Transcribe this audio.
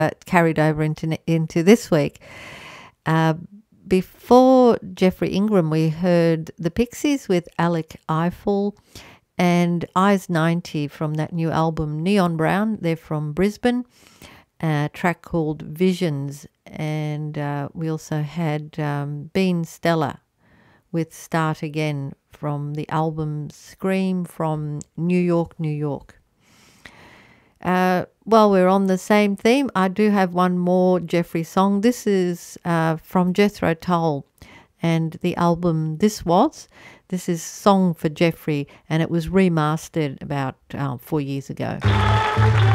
carried over into this week. Before Jeffrey Ingram, we heard the Pixies with Alec Eiffel and Eyes 90 from that new album Neon Brown. They're from Brisbane. A track called Visions. And we also had Bean Stella with Start Again from the album Scream from New York, New York. While we're on the same theme, I do have one more Jeffrey song. This is from Jethro Tull and the album This is Song for Jeffrey, and it was remastered about 4 years ago.